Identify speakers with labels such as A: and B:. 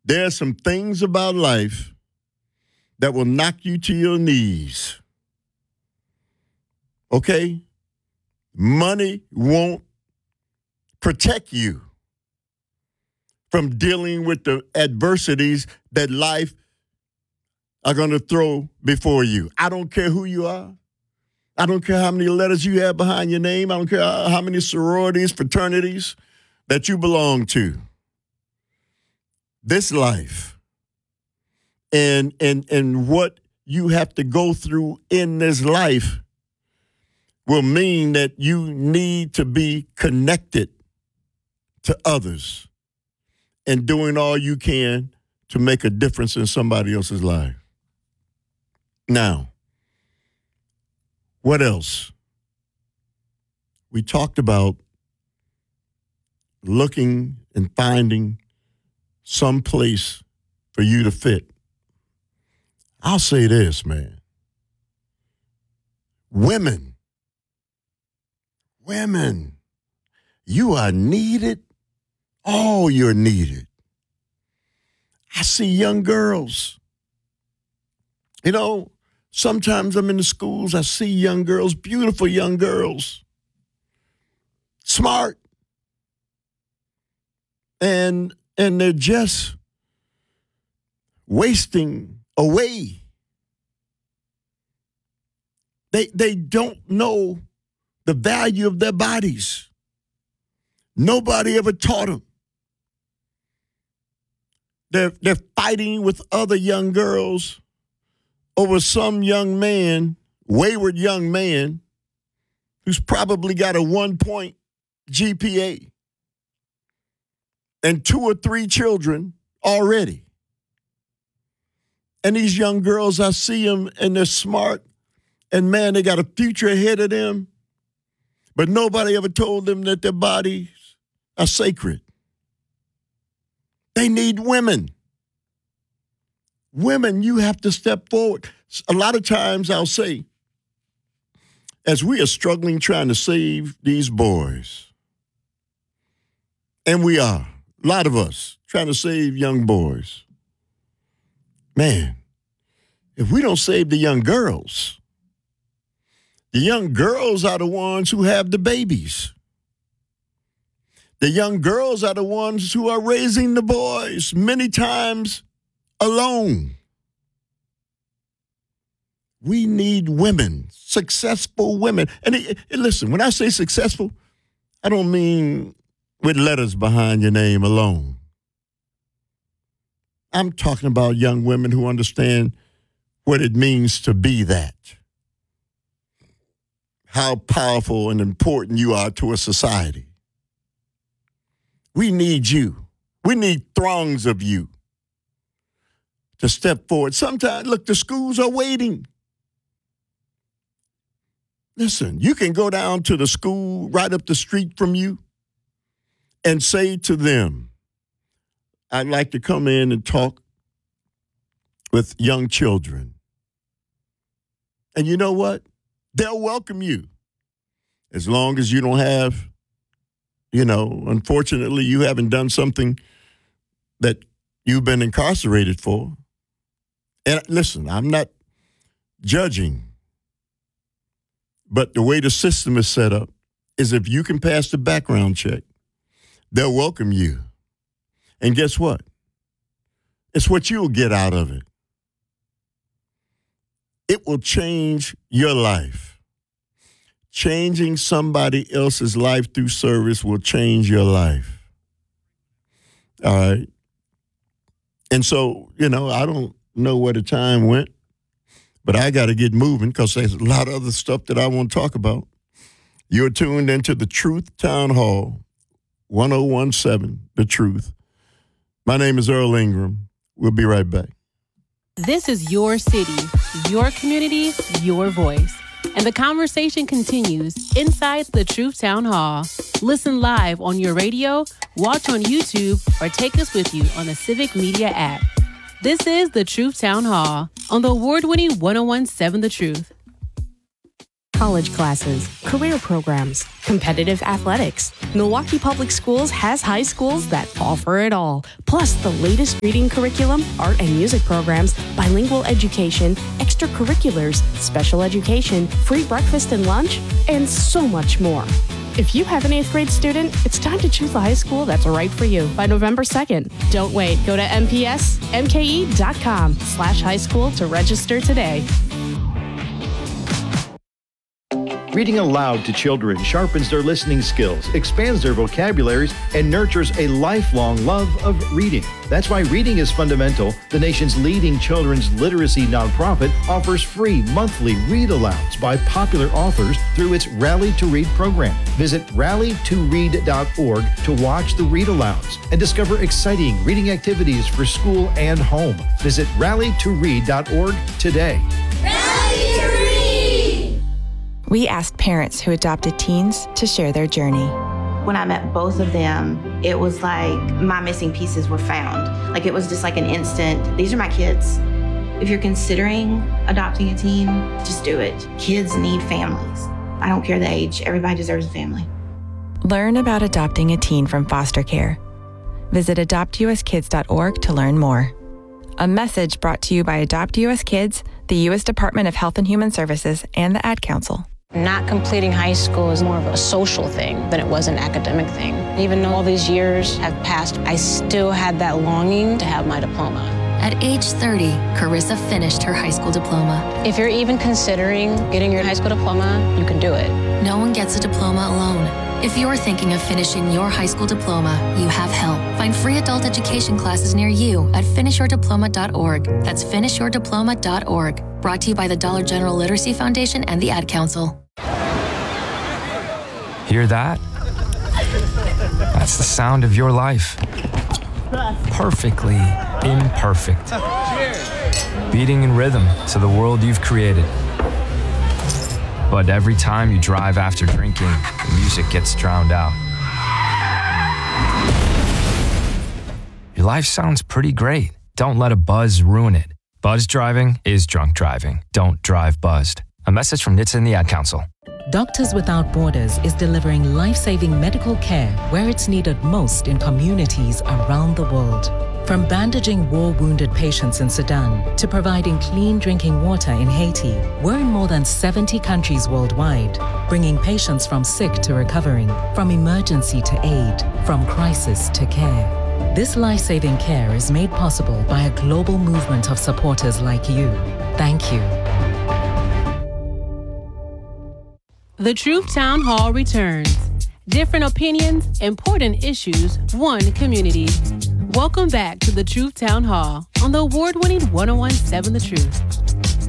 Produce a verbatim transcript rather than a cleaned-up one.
A: There are some things about life that will knock you to your knees. Okay? Money won't protect you from dealing with the adversities that life are going to throw before you. I don't care who you are. I don't care how many letters you have behind your name. I don't care how many sororities, fraternities that you belong to. This life and, and, and what you have to go through in this life will mean that you need to be connected to others and doing all you can to make a difference in somebody else's life. Now, what else? We talked about looking and finding some place for you to fit. I'll say this, man. Women, women, you are needed. Oh, you're needed. I see young girls. You know, sometimes I'm in the schools, I see young girls, beautiful young girls, smart, and and they're just wasting away. They they don't know the value of their bodies. Nobody ever taught them. They're, they're fighting with other young girls over some young man, wayward young man, who's probably got a one-point G P A and two or three children already. And these young girls, I see them, and they're smart, and, man, they got a future ahead of them, but nobody ever told them that their bodies are sacred. They need women. Women, you have to step forward. A lot of times I'll say, as we are struggling trying to save these boys, and we are, a lot of us, trying to save young boys, man, if we don't save the young girls, the young girls are the ones who have the babies. The young girls are the ones who are raising the boys, many times alone. We need women, successful women. And it, it, listen, when I say successful, I don't mean with letters behind your name alone. I'm talking about young women who understand what it means to be that. How powerful and important you are to a society. We need you. We need throngs of you to step forward. Sometimes, look, the schools are waiting. Listen, you can go down to the school right up the street from you and say to them, I'd like to come in and talk with young children. And you know what? They'll welcome you as long as you don't have, you know, unfortunately, you haven't done something that you've been incarcerated for. And listen, I'm not judging, but the way the system is set up is if you can pass the background check, they'll welcome you. And guess what? It's what you'll get out of it. It will change your life. Changing somebody else's life through service will change your life. All right? And so, you know, I don't know where the time went, but I got to get moving because there's a lot of other stuff that I want to talk about. You're tuned into the Truth Town Hall, one oh one point seven, The Truth. My name is Earl Ingram. We'll be right back.
B: This is your city, your community, your voice. And the conversation continues inside the Truth Town Hall. Listen live on your radio, watch on YouTube, or take us with you on the Civic Media app. This is the Truth Town Hall on the award-winning one oh one point seven The Truth.
C: college classes, career programs, competitive athletics. Milwaukee Public Schools has high schools that offer it all. Plus the latest reading curriculum, art and music programs, bilingual education, extracurriculars, special education, free breakfast and lunch, and so much more. If you have an eighth grade student, it's time to choose the high school that's right for you by November second. Don't wait. Go to m p s m k e dot com slash high school to register today.
D: Reading aloud to children sharpens their listening skills, expands their vocabularies, and nurtures a lifelong love of reading. That's why Reading is Fundamental, the nation's leading children's literacy nonprofit, offers free monthly read-alouds by popular authors through its Rally to Read program. Visit rally to read dot org to watch the read-alouds and discover exciting reading activities for school and home. Visit rally to read dot org today.
E: Rally to Read!
F: We asked parents who adopted teens to share their journey.
G: When I met both of them, it was like my missing pieces were found. Like it was just like an instant, these are my kids. If you're considering adopting a teen, just do it. Kids need families. I don't care the age, everybody deserves a family.
F: Learn about adopting a teen from foster care. Visit adopt u s kids dot org to learn more. A message brought to you by Adopt U S Kids, the U S Department of Health and Human Services, and the Ad Council.
H: Not completing high school is more of a social thing than it was an academic thing. Even though all these years have passed, I still had that longing to have my diploma.
E: At age thirty, Carissa finished her high school diploma.
H: If you're even considering getting your high school diploma, you can do it.
E: No one gets a diploma alone. If you're thinking of finishing your high school diploma, you have help. Find free adult education classes near you at finish your diploma dot org. That's finish your diploma dot org. Brought to you by the Dollar General Literacy Foundation and the Ad Council.
I: Hear that? That's the sound of your life. Perfectly imperfect. Beating in rhythm to the world you've created. But every time you drive after drinking, the music gets drowned out. Your life sounds pretty great. Don't let a buzz ruin it. Buzz driving is drunk driving. Don't drive buzzed. A message from N H T S A and the Ad Council.
J: Doctors Without Borders is delivering life-saving medical care where it's needed most in communities around the world. From bandaging war-wounded patients in Sudan to providing clean drinking water in Haiti, we're in more than seventy countries worldwide, bringing patients from sick to recovering, from emergency to aid, from crisis to care. This life-saving care is made possible by a global movement of supporters like you. Thank you.
B: The Truth Town Hall returns. Different opinions, important issues, one community. Welcome back to the Truth Town Hall on the award-winning one oh one point seven The Truth.